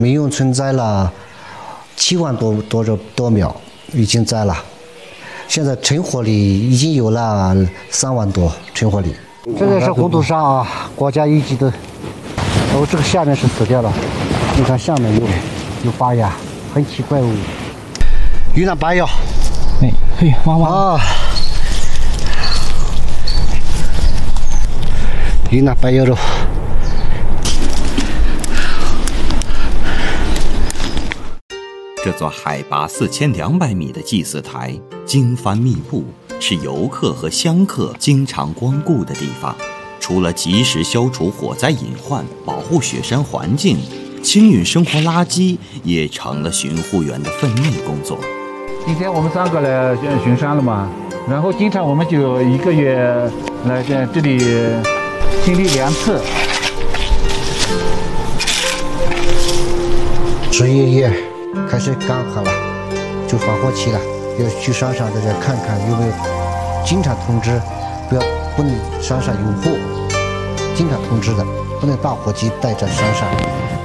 民用村栽了7万多苗，已经栽了。现在成活率已经有了3万多成活率。这个是红土沙啊，国家一级的。这个下面是死掉了，你看下面有发芽，很奇怪哦。云南白药， 嘿，汪汪啊！ 云南白药肉。 这座海拔4200米的祭祀台，经幡密布，是游客和香客经常光顾的地方。除了及时消除火灾隐患，保护雪山环境，清运生活垃圾也成了巡护员的分内工作。 今天我们3个来巡山了嘛，然后经常我们就1个月来这里清理2次。 11月开始干旱了，就防火期了，要去山上大家看看有没有，经常通知，不能山上有火，经常通知的，不能大火机带在山上。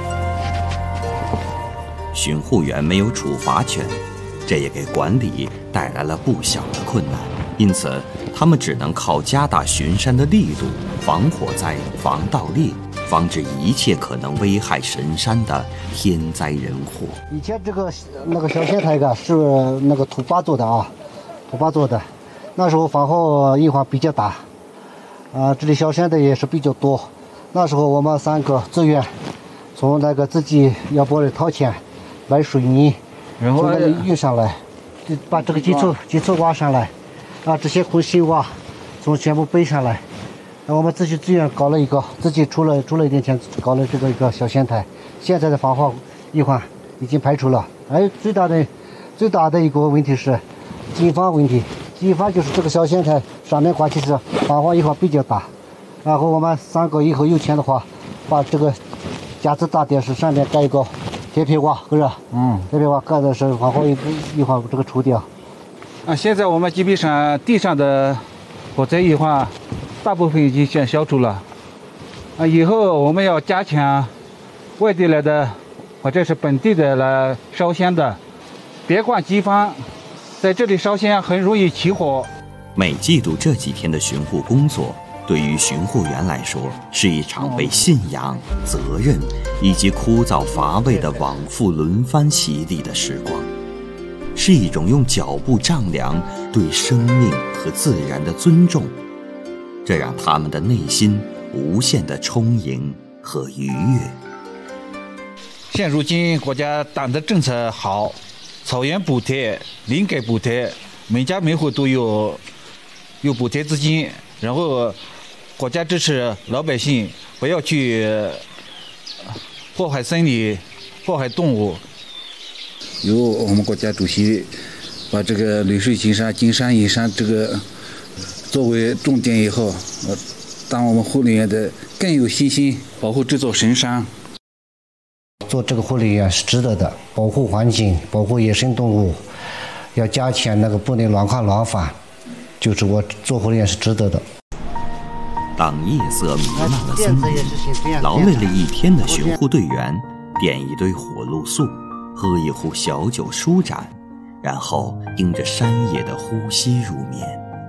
巡护员没有处罚权，这也给管理带来了不小的困难，因此他们只能靠加大巡山的力度，防火灾、防盗猎，防止一切可能危害神山的天灾人祸。 以前那个小仙台是那个土巴做的啊，土巴做的，那时候防火隐患比较大。这里小山的也是比较多。那时候我们3个自愿从那个自己要不里掏钱买水泥，然后运上来，就把这个基础挖上来，这些空心挖从全部背上来。我们自己自愿搞了一个，自己出了一点钱搞了这个一个小仙台。现在的防火隐患已经排除了。最大的一个问题是经防问题。经防就是这个小仙台上面挂起是防火隐患比较大，然后我们3个以后有钱的话，把这个架子大点是上面盖一个铁皮瓦，是吧？铁皮瓦盖的是防火隐患这个除掉。 现在我们基本上地上的火灾隐患大部分已经先消除了。以后我们要加强外地来的或者是本地的来烧香的，别管机房。在这里烧香很容易起火。 每季度这几天的巡护工作，对于巡护员来说，是一场被信仰、责任以及枯燥乏味的往复轮番洗礼的时光，是一种用脚步丈量对生命和自然的尊重，这让他们的内心无限的充盈和愉悦。 现如今国家党的政策好，草原补贴、林改补贴，每家每户都有补贴资金，然后国家支持老百姓不要去破坏森林、破坏动物。 由我们国家主席把这个绿水青山、金山银山这个作为重点以后，当我们护林员的更有信心保护这座神山。 做这个护理员是值得的，保护环境，保护野生动物，要加强那个不能乱砍乱伐，就是我做护理员是值得的。 当夜色弥漫了森林，劳累了一天的巡护队员点一堆火露素，喝一壶小酒舒展，然后迎着山野的呼吸入眠。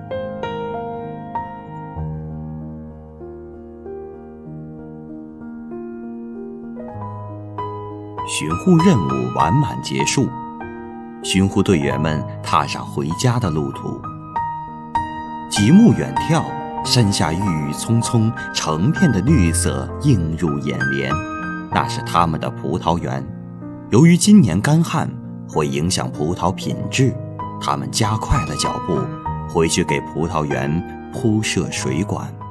巡护任务完满结束，巡护队员们踏上回家的路途。极目远眺，山下郁郁葱葱，成片的绿色映入眼帘，那是他们的葡萄园。由于今年干旱会影响葡萄品质，他们加快了脚步，回去给葡萄园铺设水管。